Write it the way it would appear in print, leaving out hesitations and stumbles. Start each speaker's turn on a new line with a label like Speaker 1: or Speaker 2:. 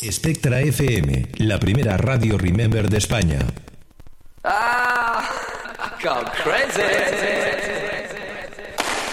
Speaker 1: Spectra FM, la primera radio Remember de España.
Speaker 2: Ah, I go crazy.